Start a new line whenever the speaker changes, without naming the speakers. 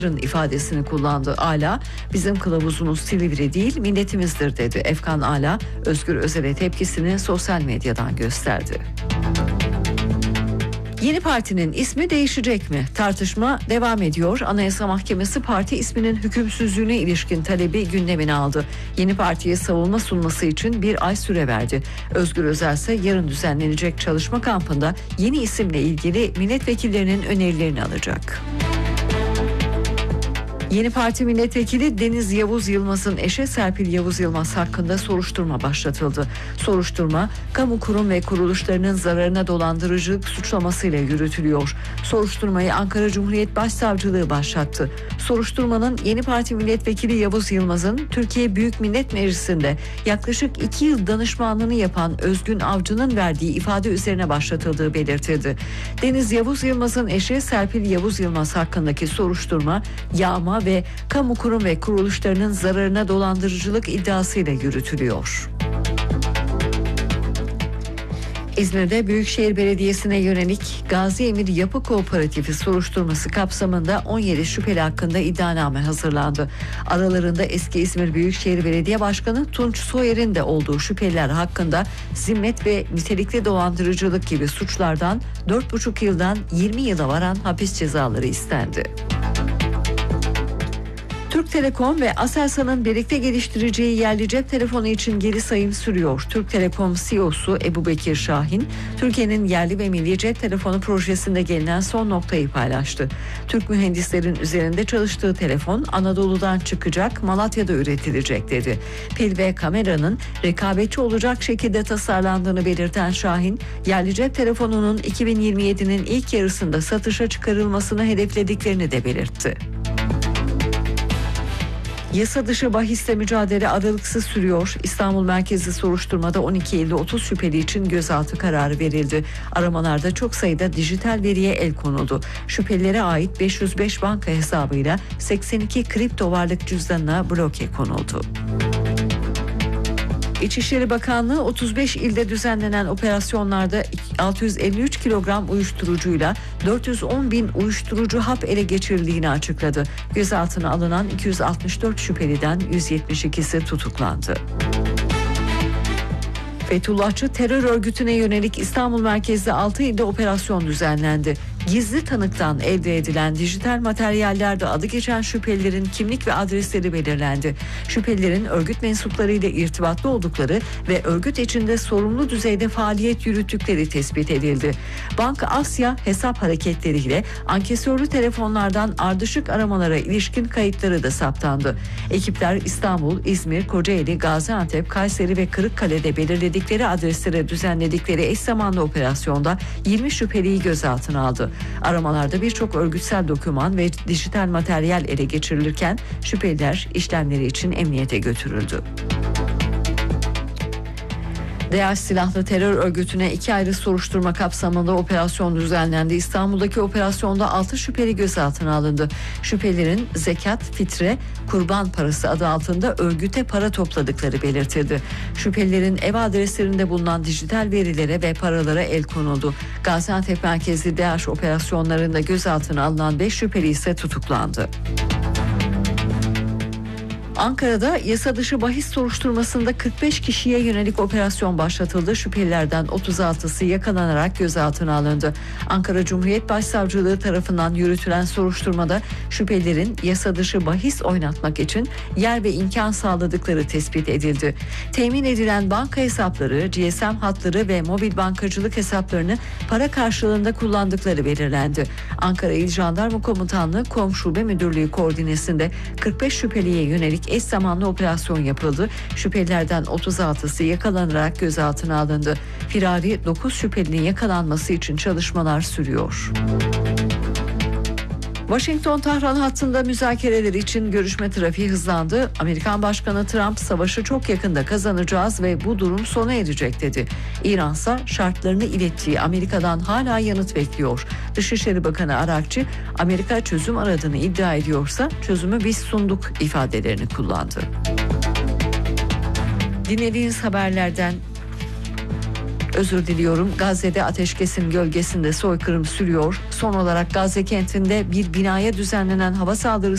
ifadesini kullandı. Ala, bizim kılavuzumuz Silivri değil milletimizdir dedi. Efkan Ala, Özgür Özel'e tepkisini sosyal medyadan gösterdi. Yeni partinin ismi değişecek mi? Tartışma devam ediyor. Anayasa Mahkemesi parti isminin hükümsüzlüğüne ilişkin talebi gündemine aldı. Yeni partiye savunma sunması için bir ay süre verdi. Özgür Özel ise yarın düzenlenecek çalışma kampında yeni isimle ilgili milletvekillerinin önerilerini alacak. Yeni Parti milletvekili Deniz Yavuz Yılmaz'ın eşi Serpil Yavuz Yılmaz hakkında soruşturma başlatıldı. Soruşturma, kamu kurum ve kuruluşlarının zararına dolandırıcılık suçlamasıyla yürütülüyor. Soruşturmayı Ankara Cumhuriyet Başsavcılığı başlattı. Soruşturmanın Yeni Parti milletvekili Yavuz Yılmaz'ın Türkiye Büyük Millet Meclisi'nde yaklaşık 2 yıl danışmanlığını yapan Özgün Avcı'nın verdiği ifade üzerine başlatıldığı belirtildi. Deniz Yavuz Yılmaz'ın eşi Serpil Yavuz Yılmaz hakkındaki soruşturma, yağma ve kamu kurum ve kuruluşlarının zararına dolandırıcılık iddiasıyla yürütülüyor. İzmir'de Büyükşehir Belediyesi'ne yönelik Gazi Emir Yapı Kooperatifi soruşturması kapsamında 17 şüpheli hakkında iddianame hazırlandı. Aralarında eski İzmir Büyükşehir Belediye Başkanı Tunç Soyer'in de olduğu şüpheliler hakkında zimmet ve nitelikli dolandırıcılık gibi suçlardan 4,5 yıldan 20 yıla varan hapis cezaları istendi. Türk Telekom ve Aselsan'ın birlikte geliştireceği yerli cep telefonu için geri sayım sürüyor. Türk Telekom CEO'su Ebubekir Şahin, Türkiye'nin yerli ve milli cep telefonu projesinde gelinen son noktayı paylaştı. Türk mühendislerin üzerinde çalıştığı telefon Anadolu'dan çıkacak, Malatya'da üretilecek dedi. Pil ve kameranın rekabetçi olacak şekilde tasarlandığını belirten Şahin, yerli cep telefonunun 2027'nin ilk yarısında satışa çıkarılmasını hedeflediklerini de belirtti. Yasa dışı bahisle mücadele aralıksız sürüyor. İstanbul merkezli soruşturmada 12 ilde 30 şüpheli için gözaltı kararı verildi. Aramalarda çok sayıda dijital veriye el konuldu. Şüphelilere ait 505 banka hesabıyla 82 kripto varlık cüzdanına bloke konuldu. İçişleri Bakanlığı 35 ilde düzenlenen operasyonlarda 653 kilogram uyuşturucuyla 410 bin uyuşturucu hap ele geçirildiğini açıkladı. Gözaltına alınan 264 şüpheliden 172'si tutuklandı. Fethullahçı terör örgütüne yönelik İstanbul merkezli 6 ilde operasyon düzenlendi. Gizli tanıktan elde edilen dijital materyallerde adı geçen şüphelilerin kimlik ve adresleri belirlendi. Şüphelilerin örgüt mensuplarıyla irtibatlı oldukları ve örgüt içinde sorumlu düzeyde faaliyet yürüttükleri tespit edildi. Bank Asya hesap hareketleriyle ankesörlü telefonlardan ardışık aramalara ilişkin kayıtları da saptandı. Ekipler İstanbul, İzmir, Kocaeli, Gaziantep, Kayseri ve Kırıkkale'de belirledikleri adreslere düzenledikleri eş zamanlı operasyonda 20 şüpheliyi gözaltına aldı. Aramalarda birçok örgütsel doküman ve dijital materyal ele geçirilirken şüpheliler işlemleri için emniyete götürüldü. DAEŞ silahlı terör örgütüne 2 ayrı soruşturma kapsamında operasyon düzenlendi. İstanbul'daki operasyonda 6 şüpheli gözaltına alındı. Şüphelilerin zekat, fitre, kurban parası adı altında örgüte para topladıkları belirtildi. Şüphelilerin ev adreslerinde bulunan dijital verilere ve paralara el konuldu. Gaziantep merkezli DAEŞ operasyonlarında gözaltına alınan 5 şüpheli ise tutuklandı. Ankara'da yasa dışı bahis soruşturmasında 45 kişiye yönelik operasyon başlatıldı. Şüphelilerden 36'sı yakalanarak gözaltına alındı. Ankara Cumhuriyet Başsavcılığı tarafından yürütülen soruşturmada şüphelilerin yasa dışı bahis oynatmak için yer ve imkan sağladıkları tespit edildi. Temin edilen banka hesapları, GSM hatları ve mobil bankacılık hesaplarını para karşılığında kullandıkları belirlendi. Ankara İl Jandarma Komutanlığı Kom Şube Müdürlüğü koordinesinde 45 şüpheliye yönelik eş zamanlı operasyon yapıldı. Şüphelilerden 36'sı yakalanarak gözaltına alındı. Firari 9 şüphelinin yakalanması için çalışmalar sürüyor. Washington-Tahran hattında müzakereler için görüşme trafiği hızlandı. Amerikan Başkanı Trump savaşı çok yakında kazanacağız ve bu durum sona erecek dedi. İran ise şartlarını ilettiği Amerika'dan hala yanıt bekliyor. Dışişleri Bakanı Arakçı, Amerika çözüm aradığını iddia ediyorsa çözümü biz sunduk ifadelerini kullandı. Dinlediğiniz haberlerden özür diliyorum. Gazze'de ateşkesin gölgesinde soykırım sürüyor. Son olarak Gazze kentinde bir binaya düzenlenen hava saldırısı